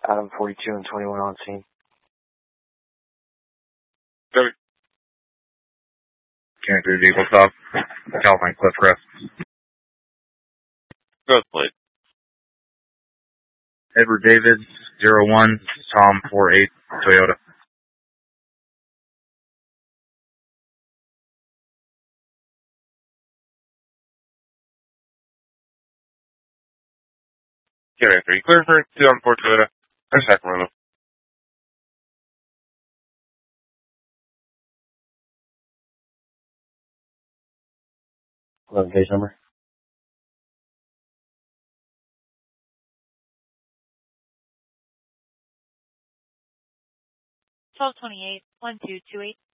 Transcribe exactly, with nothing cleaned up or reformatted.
Adam forty-two and twenty-one on scene. Copy. Can't do vehicle stop. Calvin Cliff Crest. Growth plate. Edward David, zero one, Tom four eight, Toyota. Carrier three, clear for two on four Toyota. Or Sacramento. eleven case number. twelve twenty-eight, one two two eight.